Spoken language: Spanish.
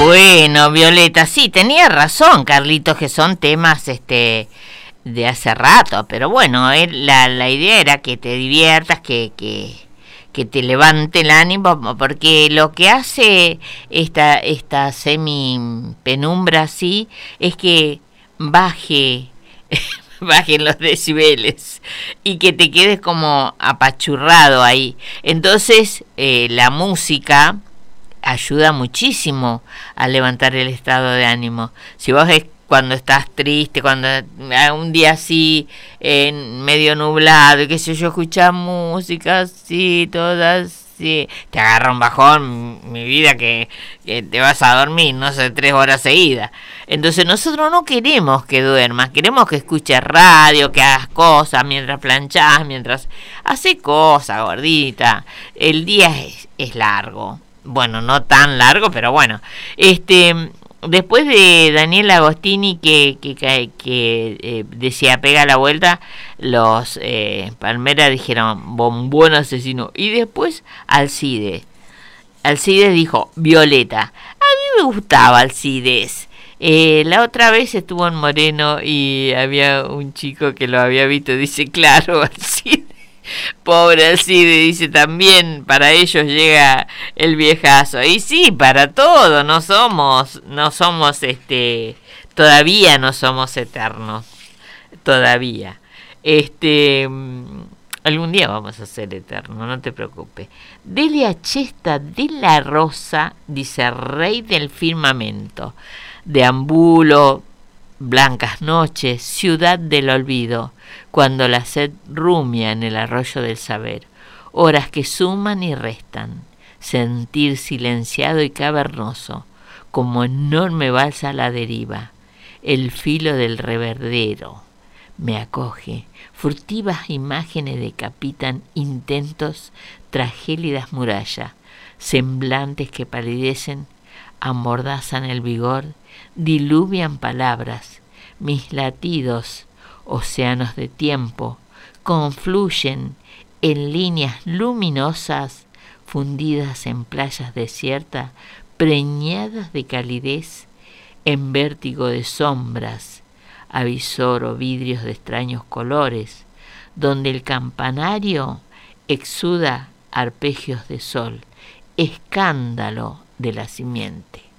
Bueno, Violeta, sí, tenía razón, Carlitos, que son temas de hace rato, pero bueno, la idea era que te diviertas, que te levante el ánimo, porque lo que hace esta semi penumbra así es que baje bajen los decibeles y que te quedes como apachurrado ahí. Entonces la música ayuda muchísimo a levantar el estado de ánimo. Si vos cuando estás triste, cuando un día así medio nublado y qué sé yo, escuchás música así, todas así, te agarra un bajón, mi vida, que te vas a dormir, no sé, 3 horas seguidas. Entonces nosotros no queremos que duermas, queremos que escuches radio, que hagas cosas mientras planchás, mientras haces cosas, gordita. El día es largo. Bueno, no tan largo, pero bueno. Después de Daniel Agostini que decía pega la vuelta, los Palmera dijeron bombón asesino. Y después Alcides dijo Violeta. A mí me gustaba Alcides. La otra vez estuvo en Moreno y había un chico que lo había visto. Dice, claro, Alcides. Pobre Alcide, dice, también para ellos llega el viejazo. Y sí, para todo, no somos todavía no somos eternos. Todavía. Algún día vamos a ser eternos, no te preocupes. Delia Chesta de la Rosa dice, rey del firmamento, deambulo, blancas noches, ciudad del olvido, cuando la sed rumia en el arroyo del saber, horas que suman y restan, sentir silenciado y cavernoso, como enorme balsa a la deriva, el filo del reverdero me acoge, furtivas imágenes decapitan intentos tras gélidas murallas, semblantes que palidecen, amordazan el vigor, diluvian palabras, mis latidos, océanos de tiempo, confluyen en líneas luminosas fundidas en playas desiertas, preñadas de calidez, en vértigo de sombras, avisor o vidrios de extraños colores, donde el campanario exuda arpegios de sol, escándalo de la simiente.